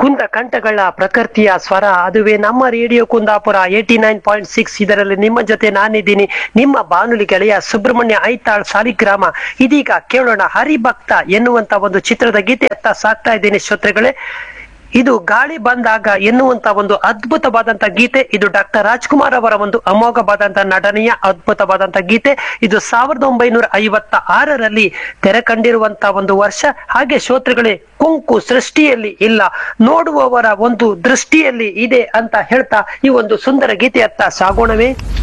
ಕುಂದ ಕಂಠಗಳ ಪ್ರಕೃತಿಯ ಸ್ವರ ಅದುವೇ ನಮ್ಮ ರೇಡಿಯೋ ಕುಂದಾಪುರ 89.6. ಇದರಲ್ಲಿ ನಿಮ್ಮ ಜೊತೆ ನಾನಿದ್ದೀನಿ, ನಿಮ್ಮ ಬಾನುಲಿ ಗೆಳೆಯ ಸುಬ್ರಹ್ಮಣ್ಯ ಐತಾಳ್ ಸಾಲಿಗ್ರಾಮ. ಇದೀಗ ಕೇಳೋಣ ಹರಿಭಕ್ತ ಎನ್ನುವಂತ ಒಂದು ಚಿತ್ರದ ಗೀತೆಯತ್ತ ಸಾಕ್ತಾ ಇದ್ದೀನಿ ಶ್ರೋತೃಗಳೇ. ಇದು ಗಾಳಿ ಬಂದಾಗ ಎನ್ನುವಂತ ಒಂದು ಅದ್ಭುತವಾದಂತ ಗೀತೆ. ಇದು ಡಾಕ್ಟರ್ ರಾಜ್ಕುಮಾರ್ ಅವರ ಒಂದು ಅಮೋಘವಾದಂತ ನಟನೆಯ ಅದ್ಭುತವಾದಂತ ಗೀತೆ. ಇದು 1956ರಲ್ಲಿ ತೆರೆ ಕಂಡಿರುವಂತ ಒಂದು ವರ್ಷ. ಹಾಗೆ ಶ್ರೋತೃಗಳೇ, ಕುಂಕು ಸೃಷ್ಟಿಯಲ್ಲಿ ಇಲ್ಲ, ನೋಡುವವರ ಒಂದು ದೃಷ್ಟಿಯಲ್ಲಿ ಇದೆ ಅಂತ ಹೇಳ್ತಾ ಈ ಒಂದು ಸುಂದರ ಗೀತೆಯತ್ತ ಸಾಗೋಣವೇ.